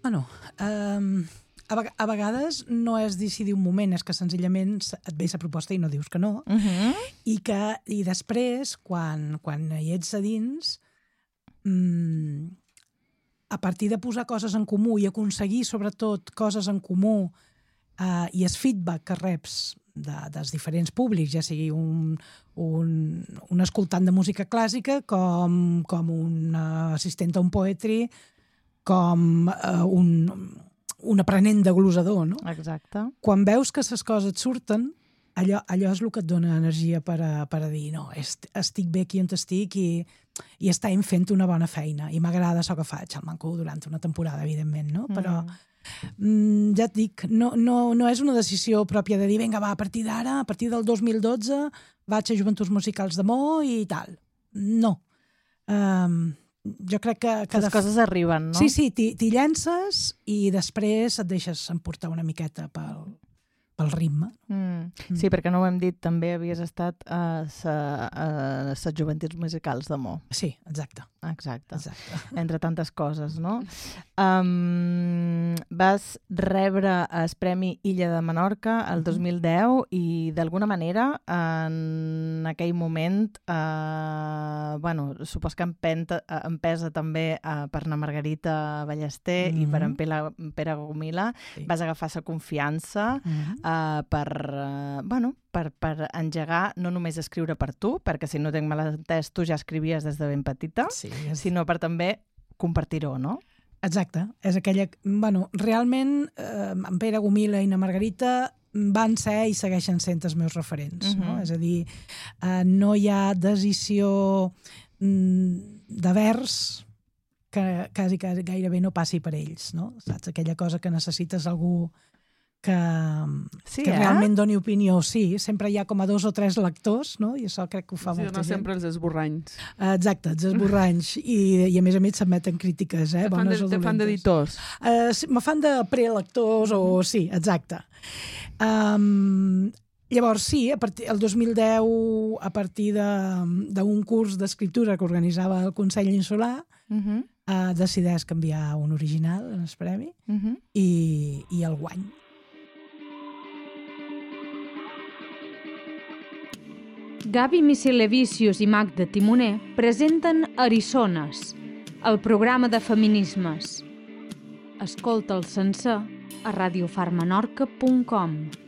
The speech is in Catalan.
Bueno, a vegades no és decidir un moment, és que senzillament et ve la proposta i no dius que no, i després, quan hi ets a dins, a partir de posar coses en comú i aconseguir, sobretot, coses en comú i el feedback que reps dels diferents públics, ja sigui un escoltant de música clàssica, com un assistent a un poetry, com un aprenent de glosador, no? Exacte. Quan veus que les coses et surten, allò és el que et dona energia per a dir no, estic bé aquí on estic i estem fent una bona feina i m'agrada això que faig, el manco durant una temporada, evidentment, no? Però ja et dic, no és una decisió pròpia de dir, vinga, va, a partir d'ara, a partir del 2012 vaig a Joventuts Musicals de Mo i tal. No. Jo crec que... Les coses arriben, no? Sí, t'hi llences i després et deixes emportar una miqueta pel ritme. Sí, perquè no ho hem dit, també havies estat a les Joventuts Musicals de Mo. Sí, exacte. Entre tantes coses, no? Vas rebre el Premi Illa de Menorca el 2010 i d'alguna manera en aquell moment supos que empesa també per na Margarita Ballester i per en Pere Gomila. Vas agafar la confiança per engegar no només escriure per tu, perquè si no tinc mal entès tu ja escrivies des de ben petita, sinó per també compartir-ho, no? Exacte. És aquella... Bueno, realment, en Pere Gomila i na Margarita van ser i segueixen sent els meus referents, no? És a dir, no hi ha decisió de vers que quasi gairebé no passi per ells, no? Saps? Aquella cosa que necessites algú que realment doni opinió. Sí, sempre hi ha com a 2 o 3 lectors, no? I això crec que ho fa molta gent. No sempre els esborranys. Exacte, els esborranys. I a més s'admeten crítiques, bones o dolentes. Te fan d'editors? Me fan de prelectors o... Sí, exacte. Llavors, sí, el 2010, a partir d'un curs d'escriptura que organitzava el Consell Insular, decideix canviar un original en el premi i el guany. Gavi Micelevicius i Magda Timoner presenten Eriçones, el programa de feminismes. Escolta'l sencer a radiofarmenorca.com.